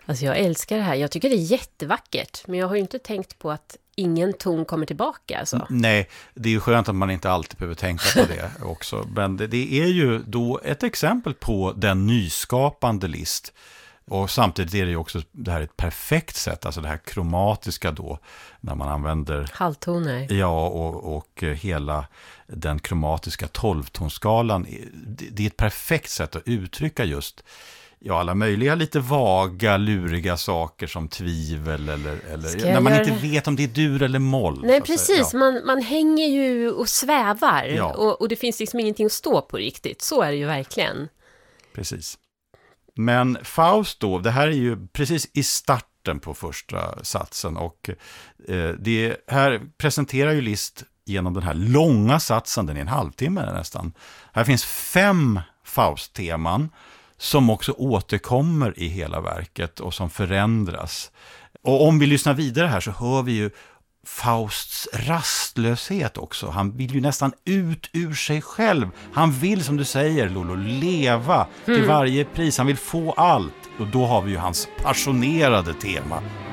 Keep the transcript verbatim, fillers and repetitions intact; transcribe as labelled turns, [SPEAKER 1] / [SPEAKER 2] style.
[SPEAKER 1] Alltså jag älskar det här. Jag tycker det är jättevackert. Men jag har ju inte tänkt på att ingen ton kommer tillbaka. Alltså.
[SPEAKER 2] Nej, det är ju skönt att man inte alltid behöver tänka på det också. Men det, det är ju då ett exempel på den nyskapande Liszt. Och samtidigt är det ju också det här ett perfekt sätt, alltså det här kromatiska då, när man använder
[SPEAKER 1] halvtoner.
[SPEAKER 2] Ja, och, och hela den kromatiska tolvtonskalan. Det är ett perfekt sätt att uttrycka just ja, alla möjliga lite vaga, luriga saker som tvivel eller, eller när man göra... inte vet om det är dur eller moll.
[SPEAKER 1] Nej, precis. Ja. Man, man hänger ju och svävar
[SPEAKER 2] ja.
[SPEAKER 1] och, och det finns liksom ingenting att stå på riktigt. Så är det ju verkligen.
[SPEAKER 2] Precis. Men Faust då, det här är ju precis i starten på första satsen och eh, det här presenterar ju Liszt genom den här långa satsen, den är en halvtimme nästan. Här finns fem Faust-teman som också återkommer i hela verket och som förändras. Och om vi lyssnar vidare här så hör vi ju Fausts rastlöshet också. Han vill ju nästan ut ur sig själv. Han vill, som du säger, Lolo, leva mm. till varje pris. Han vill få allt. Och då har vi ju hans passionerade tema,